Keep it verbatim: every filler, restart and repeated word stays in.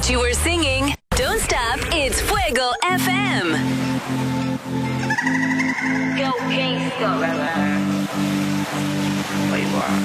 bet you were singing. Don't stop, it's Fuego F M. Go gangsta. Where you are.